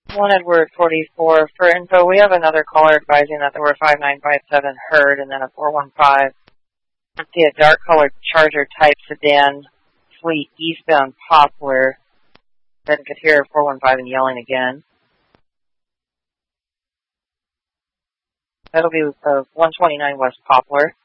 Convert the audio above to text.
1 Edward 44. For info, we have another caller advising that there were 5957 Heard and then a 415. I see a dark colored Charger type sedan fleet eastbound Poplar. Then could hear 415 and yelling again. That'll be 129 West Poplar.